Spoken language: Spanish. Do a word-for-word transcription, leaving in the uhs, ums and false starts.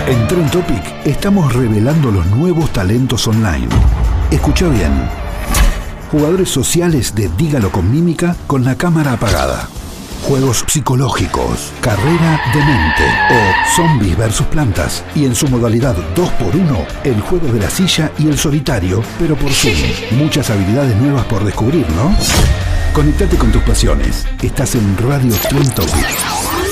En Trend Topic estamos revelando los nuevos talentos online. Escucha bien. Jugadores sociales de Dígalo con mímica con la cámara apagada. Juegos psicológicos, carrera de mente o zombies versus plantas. Y en su modalidad dos por uno, el juego de la silla y el solitario, pero por Zoom. Muchas habilidades nuevas por descubrir, ¿no? Conectate con tus pasiones. Estás en Radio Trend Topic.